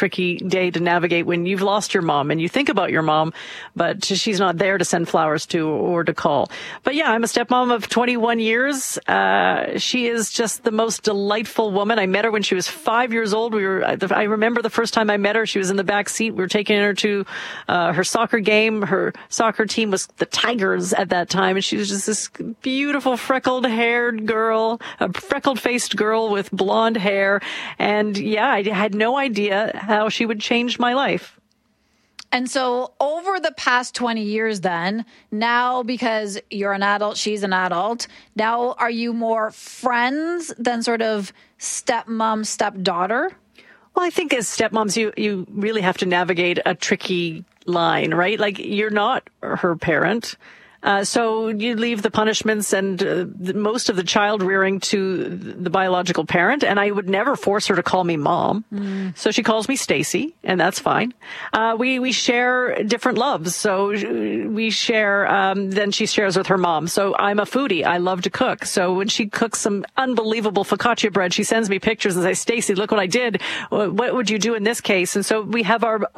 tricky day to navigate when you've lost your mom and you think about your mom, but she's not there to send flowers to or to call. But yeah, I'm a stepmom of 21 years. She is just the most delightful woman. I met her when she was 5 years old. I remember the first time I met her, she was in the back seat. We were taking her to her soccer game. Her soccer team was the Tigers at that time, and she was just this beautiful freckled-haired girl, a freckled-faced girl with blonde hair. And yeah, I had no idea how she would change my life. And so over the past 20 years then, now because you're an adult, she's an adult, now are you more friends than sort of stepmom, stepdaughter? Well, I think as stepmoms, you really have to navigate a tricky line, right? Like, you're not her parent. So you leave the punishments and most of the child rearing to the biological parent. And I would never force her to call me mom. So she calls me Stacy, and that's fine. We share different loves. So we share, then she shares with her mom. So I'm a foodie. I love to cook. So when she cooks some unbelievable focaccia bread, she sends me pictures and says, Stacy, look what I did. What would you do in this case? And so we have our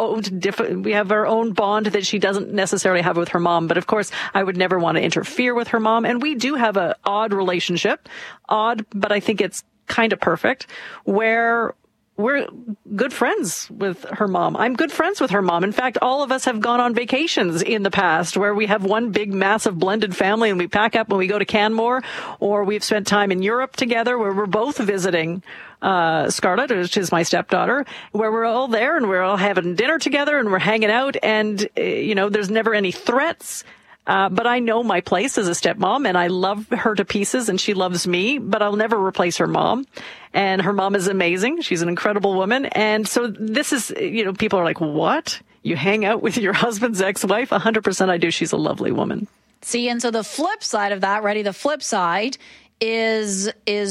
own bond that she doesn't necessarily have with her mom. But of course, I would never want to interfere with her mom. And we do have an odd relationship. Odd, but I think it's kind of perfect, where we're good friends with her mom. I'm good friends with her mom. In fact, all of us have gone on vacations in the past where we have one big, massive blended family and we pack up and we go to Canmore, or we've spent time in Europe together where we're both visiting Scarlett, which is my stepdaughter, where we're all there and we're all having dinner together and we're hanging out, and, there's never any threats. But I know my place as a stepmom, and I love her to pieces, and she loves me, but I'll never replace her mom. And her mom is amazing. She's an incredible woman. And so this is, people are like, what? You hang out with your husband's ex-wife? 100% I do. She's a lovely woman. See, and so the flip side of that, the flip side is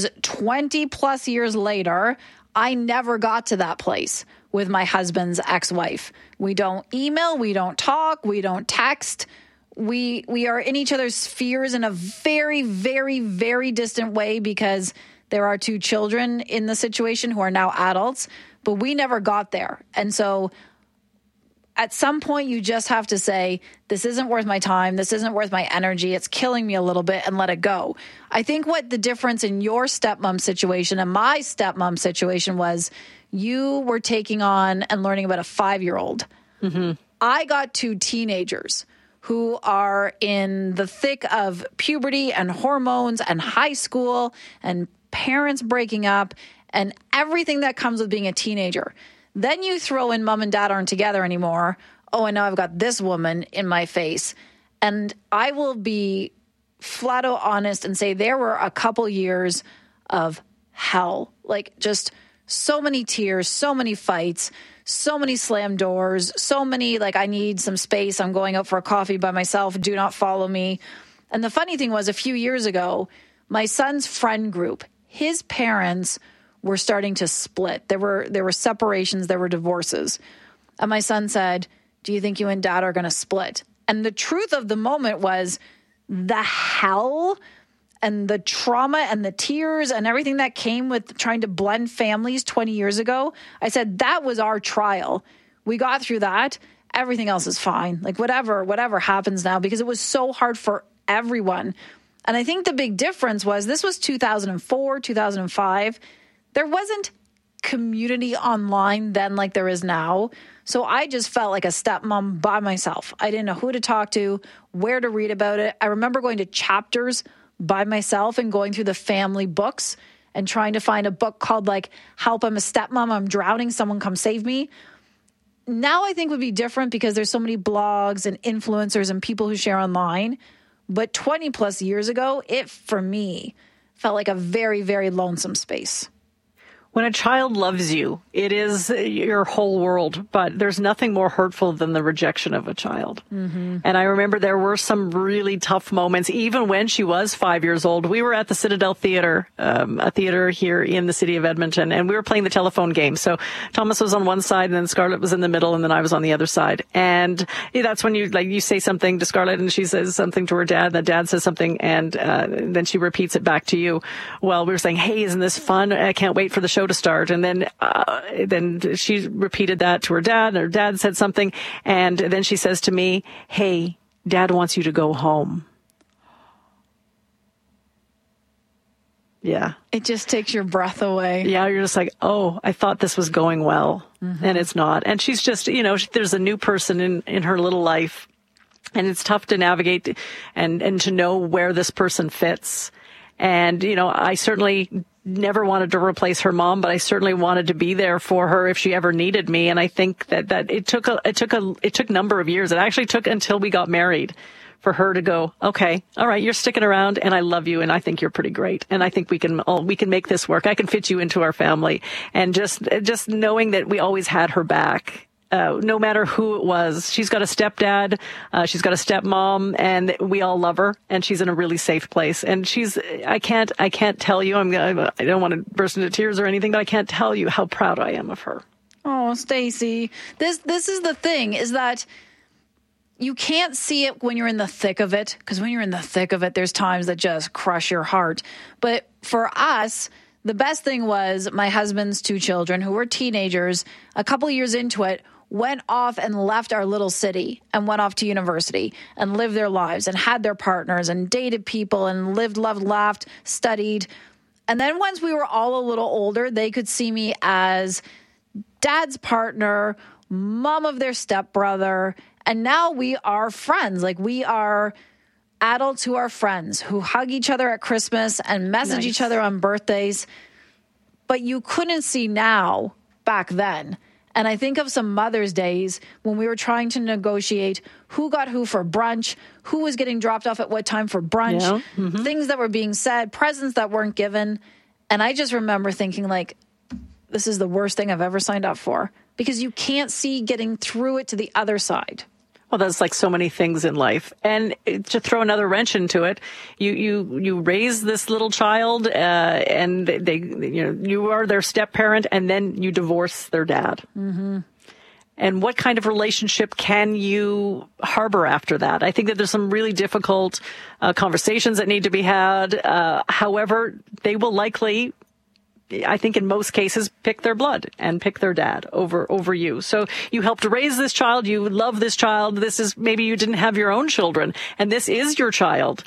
20 plus years later, I never got to that place with my husband's ex-wife. We don't email, we don't talk, we don't text. We are in each other's spheres in a very, very, very distant way because there are two children in the situation who are now adults, but we never got there. And so at some point you just have to say, this isn't worth my time. This isn't worth my energy. It's killing me a little bit, and let it go. I think what the difference in your stepmom situation and my stepmom situation was, you were taking on and learning about a 5-year-old. Mm-hmm. I got two teenagers who are in the thick of puberty and hormones and high school and parents breaking up and everything that comes with being a teenager. Then you throw in mom and dad aren't together anymore. Oh, and now I've got this woman in my face. And I will be flat out honest and say there were a couple years of hell, like just so many tears, so many fights, so many slam doors, so many, like, I need some space. I'm going out for a coffee by myself. Do not follow me. And the funny thing was, a few years ago, my son's friend group, his parents were starting to split. There were separations, there were divorces. And my son said, do you think you and dad are going to split? And the truth of the moment was the hell and the trauma and the tears and everything that came with trying to blend families 20 years ago. I said, that was our trial. We got through that. Everything else is fine. Like whatever happens now, because it was so hard for everyone. And I think the big difference was, this was 2004, 2005. There wasn't community online then like there is now. So I just felt like a stepmom by myself. I didn't know who to talk to, where to read about it. I remember going to Chapters by myself and going through the family books and trying to find a book called like Help, I'm a Stepmom, I'm Drowning, Someone Come Save Me. Now I think would be different because there's so many blogs and influencers and people who share online. But 20 plus years ago, it, for me, felt like a very, very lonesome space. When a child loves you, it is your whole world, but there's nothing more hurtful than the rejection of a child. Mm-hmm. And I remember there were some really tough moments, even when she was 5 years old. We were at the Citadel Theatre, a theater here in the city of Edmonton, and we were playing the telephone game. So Thomas was on one side, and then Scarlett was in the middle, and then I was on the other side. And that's when you say something to Scarlett, and she says something to her dad, and the dad says something, and then she repeats it back to you. Well, we were saying, hey, isn't this fun? I can't wait for the show show to start. And then she repeated that to her dad, and her dad said something. And then she says to me, "Hey, Dad wants you to go home." Yeah. It just takes your breath away. Yeah, you're just like, oh, I thought this was going well, and it's not. And she's just, there's a new person in her little life, and it's tough to navigate and to know where this person fits. And, I certainly never wanted to replace her mom, but I certainly wanted to be there for her if she ever needed me. And I think that it took a number of years. It actually took until we got married for her to go, okay, all right, you're sticking around, and I love you, and I think you're pretty great, and I think we can make this work. I can fit you into our family. And just knowing that we always had her back, no matter who it was. She's got a stepdad, she's got a stepmom, and we all love her, and she's in a really safe place. And I can't tell you, I don't want to burst into tears or anything, but I can't tell you how proud I am of her. Oh, Stacey, this is the thing, is that you can't see it when you're in the thick of it, because when you're in the thick of it, there's times that just crush your heart. But for us, the best thing was my husband's 2 children, who were teenagers, a couple of years into it, went off and left our little city and went off to university and lived their lives and had their partners and dated people and lived, loved, laughed, studied. And then once we were all a little older, they could see me as dad's partner, mom of their stepbrother. And now we are friends. Like, we are adults who are friends, who hug each other at Christmas and message each other on birthdays. But you couldn't see now back then. And I think of some Mother's Days when we were trying to negotiate who got who for brunch, who was getting dropped off at what time for brunch, things that were being said, presents that weren't given. And I just remember thinking, like, this is the worst thing I've ever signed up for, because you can't see getting through it to the other side. Well, that's like so many things in life. And to throw another wrench into it, you raise this little child, and you are their step parent, and then you divorce their dad. Mm-hmm. And what kind of relationship can you harbor after that? I think that there's some really difficult conversations that need to be had. However, they will likely, I think in most cases, pick their blood and pick their dad over you. So you helped raise this child. You love this child. This is, maybe you didn't have your own children, and this is your child.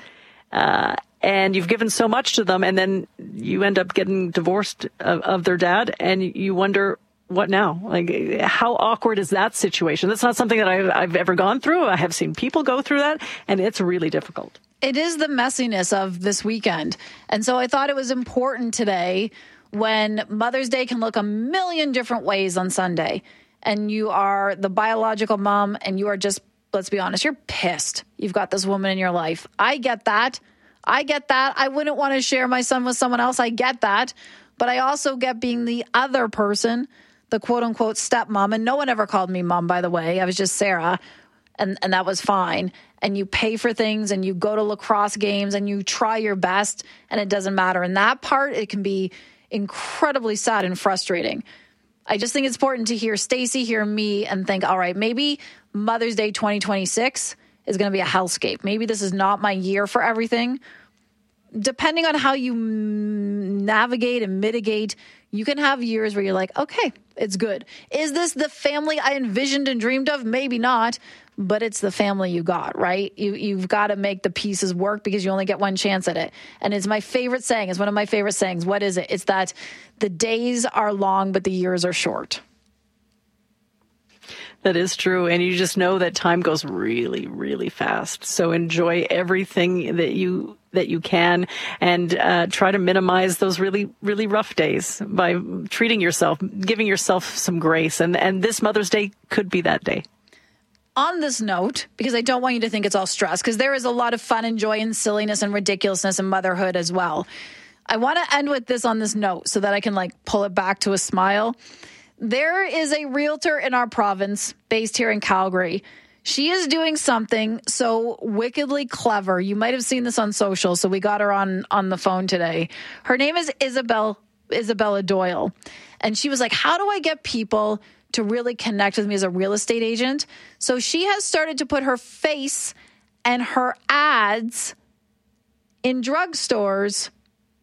And you've given so much to them, and then you end up getting divorced of their dad, and you wonder, what now? Like, how awkward is that situation? That's not something that I've ever gone through. I have seen people go through that, and it's really difficult. It is the messiness of this weekend. And so I thought it was important today, when Mother's Day can look a million different ways on Sunday, and you are the biological mom, and you are just, let's be honest, you're pissed you've got this woman in your life. I get that. I wouldn't want to share my son with someone else. I get that. But I also get being the other person, the quote-unquote stepmom. And no one ever called me mom, by the way. I was just Sarah, and that was fine. And you pay for things, and you go to lacrosse games, and you try your best, and it doesn't matter. And that part, it can be incredibly sad and frustrating. I just think it's important to hear Stacey, hear me, and think, all right, maybe Mother's Day 2026 is going to be a hellscape. Maybe this is not my year for everything. Depending on how you navigate and mitigate, you can have years where you're like, okay, it's good. Is this the family I envisioned and dreamed of? Maybe not, but it's the family you got, right? You've got to make the pieces work, because you only get one chance at it. And it's my favorite saying. It's one of my favorite sayings. What is it? It's that the days are long, but the years are short. That is true. And you just know that time goes really, really fast. So enjoy everything that you can, and try to minimize those really, really rough days by treating yourself, giving yourself some grace. And this Mother's Day could be that day. On this note, because I don't want you to think it's all stress, because there is a lot of fun and joy and silliness and ridiculousness in motherhood as well. I want to end with this on this note so that I can pull it back to a smile. There is a realtor in our province based here in Calgary. She is doing something so wickedly clever. You might have seen this on social, so we got her on the phone today. Her name is Isabella Doyle. And she was like, how do I get people to really connect with me as a real estate agent? So she has started to put her face and her ads in drugstores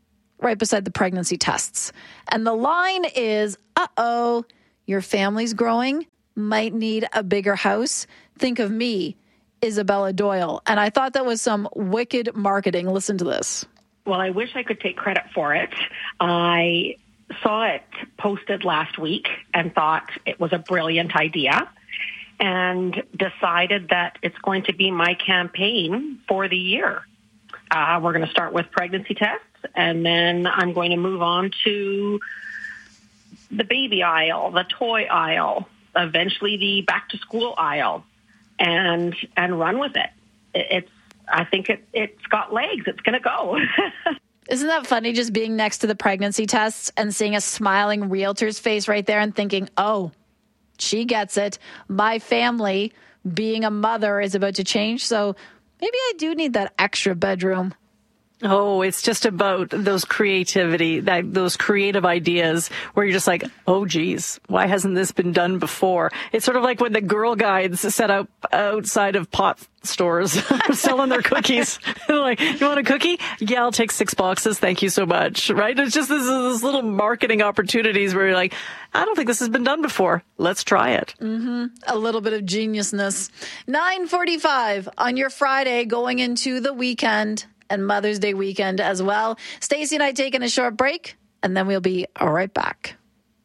right beside the pregnancy tests. And the line is, your family's growing, might need a bigger house. Think of me, Isabella Doyle. And I thought that was some wicked marketing. Listen to this. Well, I wish I could take credit for it. I saw it posted last week and thought it was a brilliant idea and decided that it's going to be my campaign for the year. We're going to start with pregnancy tests, and then I'm going to move on to the baby aisle, the toy aisle, eventually the back-to-school aisle, and run with it. I think it's got legs. It's going to go. Isn't that funny, just being next to the pregnancy tests and seeing a smiling realtor's face right there and thinking, oh, she gets it. My family, being a mother, is about to change, so maybe I do need that extra bedroom. Oh, it's just about those those creative ideas where you're just like, oh, geez, why hasn't this been done before? It's sort of like when the Girl Guides set up outside of pot stores selling their cookies. They're like, you want a cookie? Yeah, I'll take 6 boxes. Thank you so much. Right? It's just these little marketing opportunities where you're like, I don't think this has been done before. Let's try it. Mm-hmm. A little bit of geniusness. 9:45 on your Friday going into the weekend. And Mother's Day weekend as well. Stacey and I taking a short break, and then we'll be right back.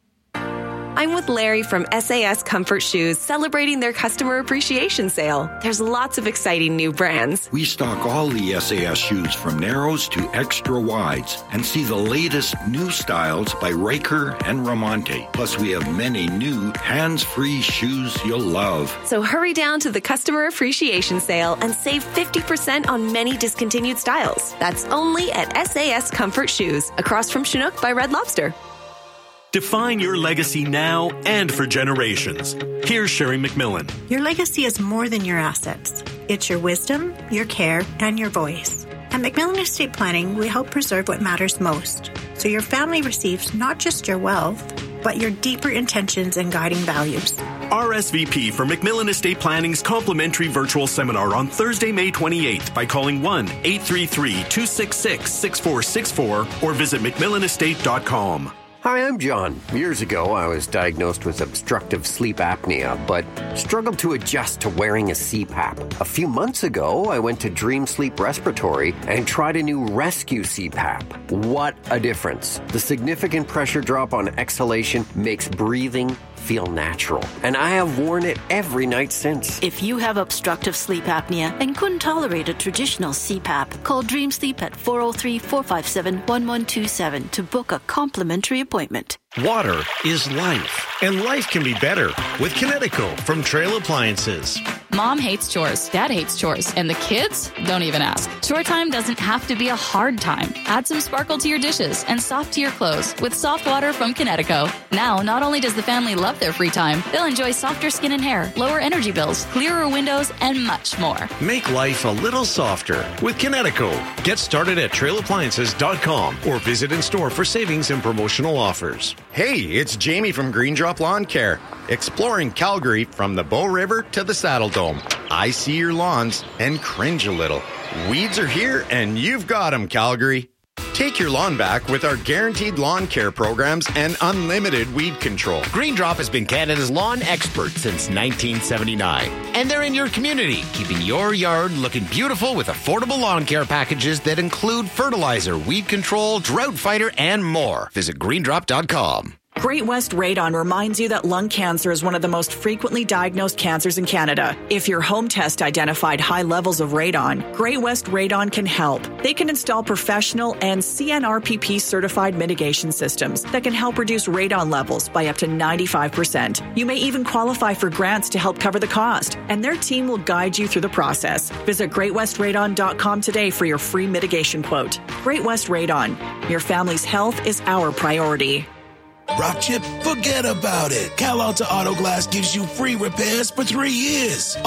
I'm with Larry from SAS Comfort Shoes, celebrating their customer appreciation sale. There's lots of exciting new brands. We stock all the SAS shoes from narrows to extra wides and see the latest new styles by Riker and Ramonte. Plus, we have many new hands-free shoes you'll love. So hurry down to the customer appreciation sale and save 50% on many discontinued styles. That's only at SAS Comfort Shoes, across from Chinook by Red Lobster. Define your legacy now and for generations. Here's Sherry McMillan. Your legacy is more than your assets. It's your wisdom, your care, and your voice. At McMillan Estate Planning, we help preserve what matters most, so your family receives not just your wealth, but your deeper intentions and guiding values. RSVP for McMillan Estate Planning's complimentary virtual seminar on Thursday, May 28th by calling 1-833-266-6464 or visit McMillanestate.com. Hi, I'm John. Years ago, I was diagnosed with obstructive sleep apnea, but struggled to adjust to wearing a CPAP. A few months ago, I went to Dream Sleep Respiratory and tried a new Rescue CPAP. What a difference. The significant pressure drop on exhalation makes breathing feel natural, and I have worn it every night since. If you have obstructive sleep apnea and couldn't tolerate a traditional CPAP, call Dream Sleep at 403-457-1127 to book a complimentary appointment. Water is life, and life can be better with Kinetico from Trail Appliances. Mom hates chores, Dad hates chores, and the kids don't even ask. Chore time doesn't have to be a hard time. Add some sparkle to your dishes and soft to your clothes with soft water from Kinetico. Now, not only does the family love their free time, they'll enjoy softer skin and hair, lower energy bills, clearer windows, and much more. Make life a little softer with Kinetico. Get started at trailappliances.com or visit in store for savings and promotional offers. Hey, it's Jamie from Green Drop Lawn Care, exploring Calgary from the Bow River to the Saddle Dome. I see your lawns and cringe a little. Weeds are here and you've got them, Calgary. Take your lawn back with our guaranteed lawn care programs and unlimited weed control. Green Drop has been Canada's lawn expert since 1979. And they're in your community, keeping your yard looking beautiful with affordable lawn care packages that include fertilizer, weed control, drought fighter, and more. Visit greendrop.com. Great West Radon reminds you that lung cancer is one of the most frequently diagnosed cancers in Canada. If your home test identified high levels of radon, Great West Radon can help. They can install professional and CNRPP certified mitigation systems that can help reduce radon levels by up to 95%. You may even qualify for grants to help cover the cost, and their team will guide you through the process. Visit greatwestradon.com today for your free mitigation quote. Great West Radon. Your family's health is our priority. Rock Chip, forget about it. Cal Alta Auto Glass gives you free repairs for 3 years.